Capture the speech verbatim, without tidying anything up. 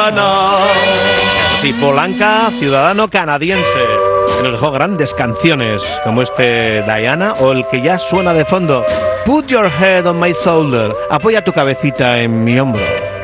Diana. Sí, Polanca, ciudadano canadiense, que nos dejó grandes canciones como este Diana o el que ya suena de fondo, Put Your Head on My Shoulder, apoya tu cabecita en mi hombro.